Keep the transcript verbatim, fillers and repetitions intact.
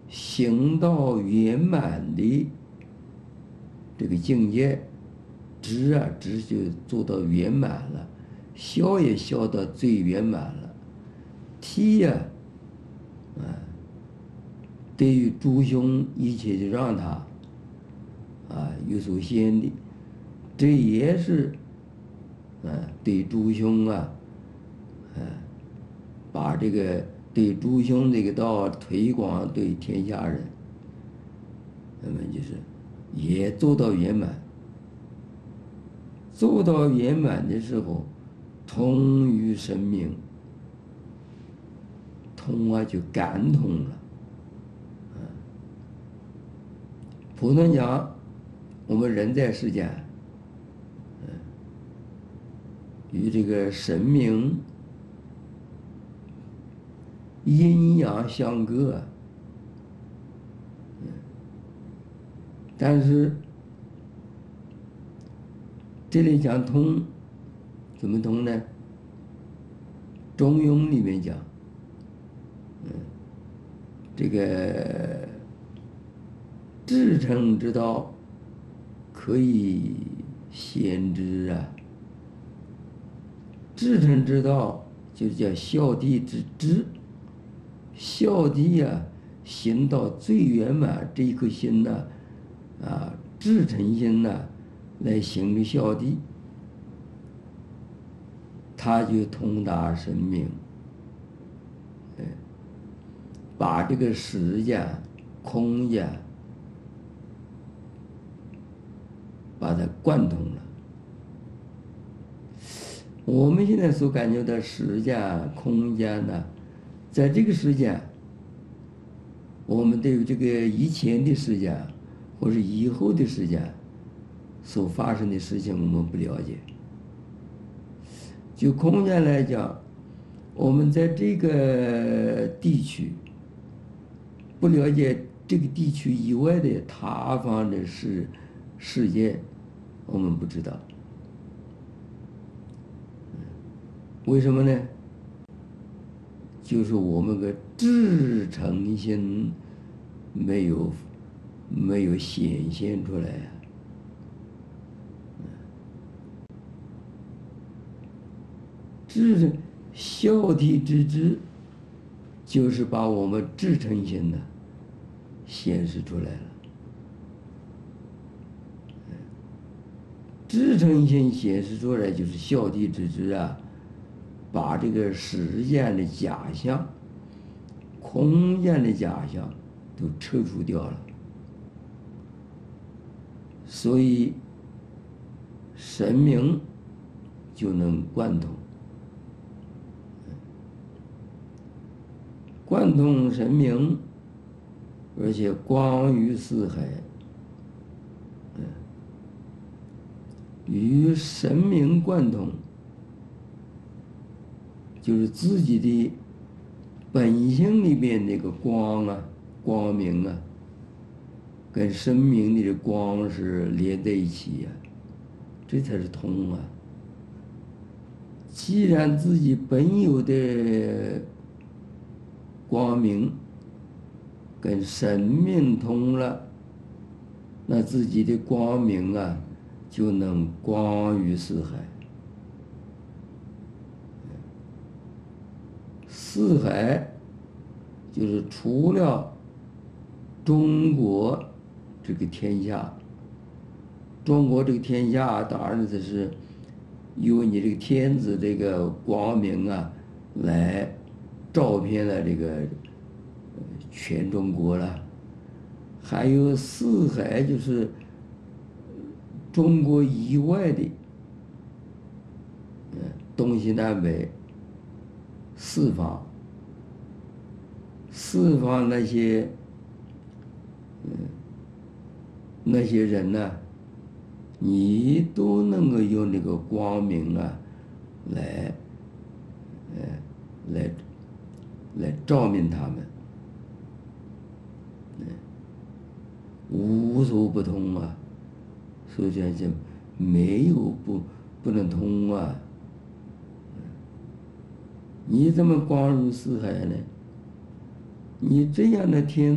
行到圆满的这个境界，知啊知就做到圆满了，消也消到最圆满了，体呀，啊，对于诸兄一切就让他啊有所先的，这也是啊对诸兄啊，啊把这个对诸兄这个道推广对天下人，那么就是也做到圆满。做到圆满的时候，通于神明，通啊就感通了。啊，普通讲，我们人在世间，嗯，与这个神明阴阳相隔，嗯，但是这里讲通，怎么通呢？中庸里面讲，嗯，这个至诚之道，可以先知啊。至诚之道就叫孝悌之知，孝悌啊，行到最圆满这一颗心呢，啊，至诚心呢，来行的孝悌，他就通达神明，哎，把这个时间、空间，把它贯通了。我们现在所感觉的时间、空间呢，在这个时间，我们对于这个以前的时间，或是以后的时间所发生的事情，我们不了解。就空间来讲，我们在这个地区不了解这个地区以外的他方的世世界，我们不知道。为什么呢？就是我们个至诚心没有没有显现出来啊。至孝悌之知，就是把我们至诚心呢显示出来了。至诚心显示出来，就是孝悌之知啊，把这个时间的假象、空间的假象都撤除掉了。所以神明就能贯通。贯通神明，而且光于四海，嗯，与神明贯通，就是自己的本性里边那个光啊、光明啊，跟神明的光是连在一起呀，这才是通啊。既然自己本有的光明跟神明通了，那自己的光明啊，就能光于四海。四海就是除了中国这个天下，中国这个天下当然这是由你这个天子这个光明啊来照遍了这个全中国了。还有四海，就是中国以外的，嗯，东西南北四方，四方那些，嗯，那些人呢，你都能够用这个光明啊，来，呃，来，来照明他们，嗯，无所不通啊。所以讲，这没有不不能通啊。你怎么光入四海呢？你这样的天